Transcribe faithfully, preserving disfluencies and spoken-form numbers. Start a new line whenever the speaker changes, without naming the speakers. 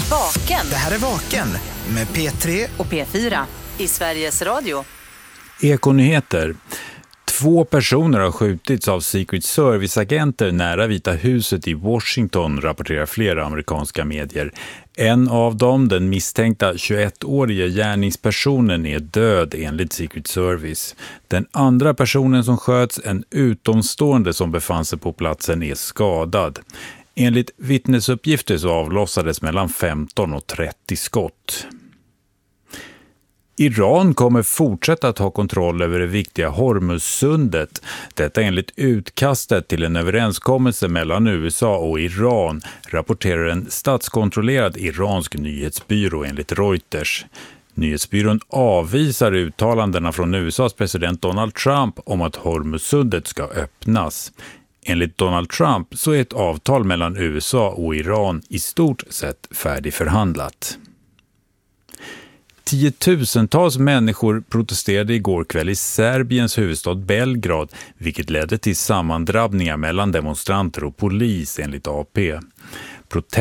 Vaken.
Det här är Vaken med P tre
och P fyra i Sveriges Radio.
Ekonyheter. Två personer har skjutits av Secret Service-agenter nära Vita huset i Washington, rapporterar flera amerikanska medier. En av dem, den misstänkta tjugoettårige gärningspersonen, är död enligt Secret Service. Den andra personen som sköts, en utomstående som befann sig på platsen, är skadad. Enligt vittnesuppgifter så avlossades mellan femton och trettio skott. Iran kommer fortsätta att ha kontroll över det viktiga Hormuzsundet. Detta enligt utkastet till en överenskommelse mellan U S A och Iran, rapporterar en statskontrollerad iransk nyhetsbyrå enligt Reuters. Nyhetsbyrån avvisar uttalandena från U S As president Donald Trump om att Hormuzsundet ska öppnas. Enligt Donald Trump så är ett avtal mellan U S A och Iran i stort sett färdigförhandlat. Tiotusentals människor protesterade igår kväll i Serbiens huvudstad Belgrad, vilket ledde till sammandrabbningar mellan demonstranter och polis enligt A P.